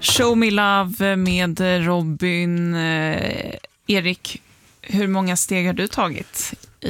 Show Me Love med Robin. Erik, hur många steg har du tagit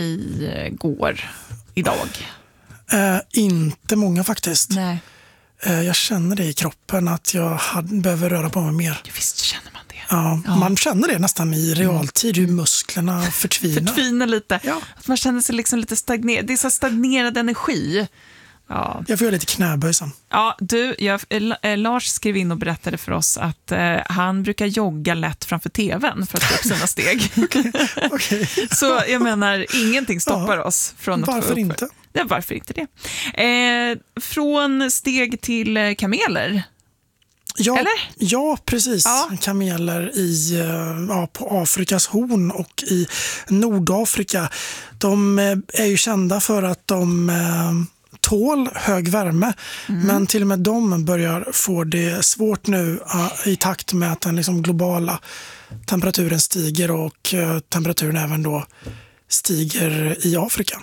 idag? Inte många faktiskt. Nej. Jag känner det i kroppen att jag behöver röra på mig mer. Visst känner man det. Ja. Man känner det nästan i realtid, hur musklerna förtvinar. Förtvinar lite. Ja. Att man känner sig liksom lite stagnerad. Det är så stagnerad energi. Ja. Jag får göra lite knäböj sen. Ja, Lars skrev in och berättade för oss att han brukar jogga lätt framför tvn för att få upp sina steg. Okay. Så jag menar, ingenting stoppar oss från att varför få upp. Inte? Ja, varför inte det? Från steg till kameler. Ja, eller? Ja, precis. Ja. Kameler på Afrikas horn och i Nordafrika. De är ju kända för att de tål hög värme, men till och med de börjar få det svårt nu i takt med att den liksom globala temperaturen stiger och temperaturen även då stiger i Afrika.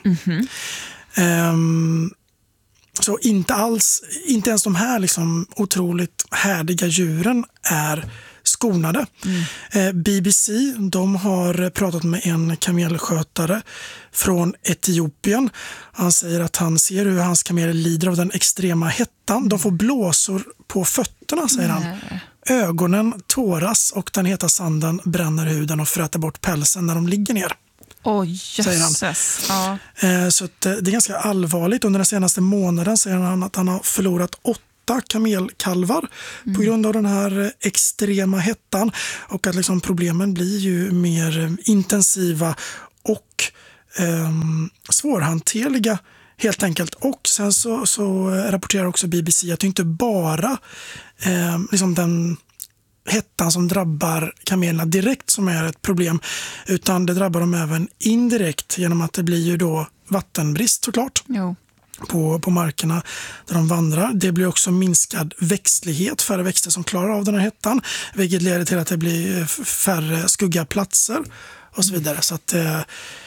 Så inte ens de här liksom otroligt härdiga djuren är skonade. BBC, de har pratat med en kamelskötare från Etiopien. Han säger att han ser hur hans kameler lider av den extrema hettan. De får blåsor på fötterna, säger han. Ögonen tåras och den heta sanden bränner huden och fräter bort pälsen när de ligger ner. Jösses. Ja. Så att det är ganska allvarligt. Under den senaste månaden säger han att han har förlorat 8 kamelkalvar på grund av den här extrema hettan, och att liksom problemen blir ju mer intensiva och svårhanterliga helt enkelt. Och sen så rapporterar också BBC att det inte bara liksom den hettan som drabbar kamelerna direkt som är ett problem, utan det drabbar dem även indirekt genom att det blir ju då vattenbrist såklart. Jo. På markerna där de vandrar. Det blir också minskad växtlighet, färre växter som klarar av den här hettan, vilket leder till att det blir färre skugga platser och så vidare. Så att det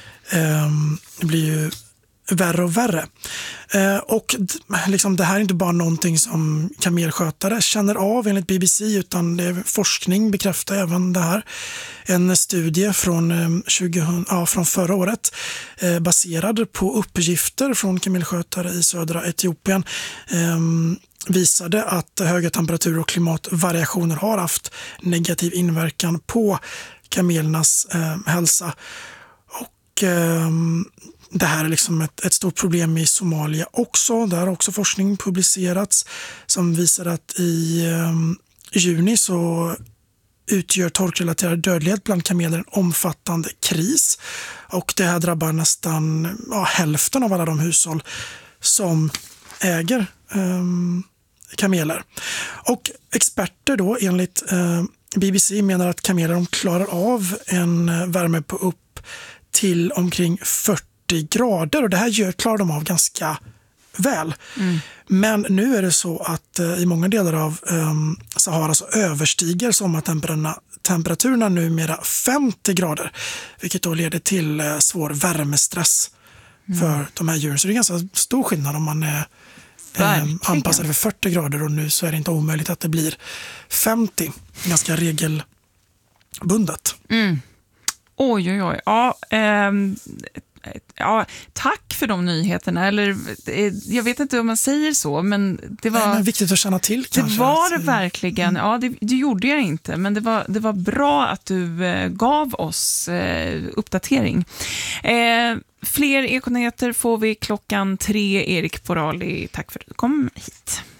blir ju värre och värre. Och liksom, det här är inte bara någonting som kamelskötare känner av enligt BBC, utan forskning bekräftar även det här. En studie från förra året baserad på uppgifter från kamelskötare i södra Etiopien visade att höga temperaturer och klimatvariationer har haft negativ inverkan på kamelernas hälsa. Och det här är liksom ett stort problem i Somalia också. Där har också forskning publicerats som visar att i juni så utgör torkrelaterad dödlighet bland kameler en omfattande kris. Och det här drabbar nästan hälften av alla de hushåll som äger kameler. Och experter då enligt BBC menar att kameler de klarar av en värme på upp till omkring 40 grader, och det här klarar de av ganska väl. Men nu är det så att i många delar av Sahara så överstiger sommartemperaturerna numera 50 grader, vilket då leder till svår värmestress för de här djuren. Så det är ganska stor skillnad om man är anpassad för 40 grader, och nu så är det inte omöjligt att det blir 50, ganska regelbundet. Oj. Ja, tack för de nyheterna. Eller, jag vet inte om man säger så, men det var... men viktigt att känna till kanske. Det var det verkligen. Ja, det gjorde jag inte, men det var bra att du gav oss uppdatering. Fler Ekonyheter får vi 3:00. Erik Porali, tack för att du kom hit.